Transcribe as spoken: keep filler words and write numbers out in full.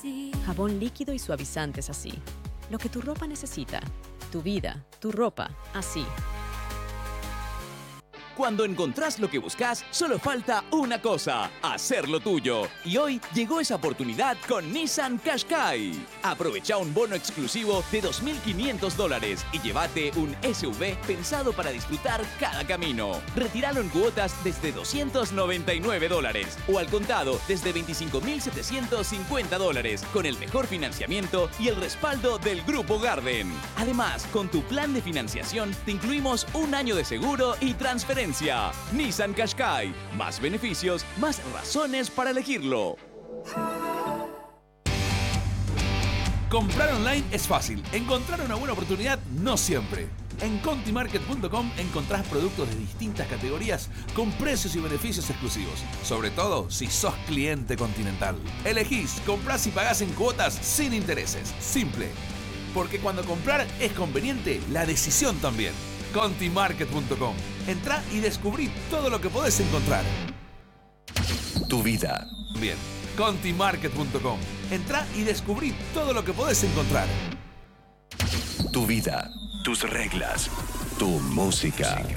Jabón líquido y suavizantes así. Lo que tu ropa necesita. Tu vida, tu ropa, así. Cuando encontrás lo que buscas, solo falta una cosa, hacerlo tuyo. Y hoy llegó esa oportunidad con Nissan Qashqai. Aprovecha un bono exclusivo de dos mil quinientos dólares y llévate un S U V pensado para disfrutar cada camino. Retíralo en cuotas desde doscientos noventa y nueve dólares o al contado desde veinticinco mil setecientos cincuenta dólares con el mejor financiamiento y el respaldo del Grupo Garden. Además, con tu plan de financiación te incluimos un año de seguro y transferencia. Nissan Qashqai. Más beneficios, más razones para elegirlo. Comprar online es fácil. Encontrar una buena oportunidad no siempre. En conti market punto com encontrás productos de distintas categorías con precios y beneficios exclusivos. Sobre todo si sos cliente Continental. Elegís, comprás y pagás en cuotas sin intereses. Simple. Porque cuando comprar es conveniente, la decisión también. conti market punto com. Entrá y descubrí todo lo que podés encontrar. Tu vida. Bien. conti market punto com. Entrá y descubrí todo lo que podés encontrar. Tu vida. Tus reglas. Tu música.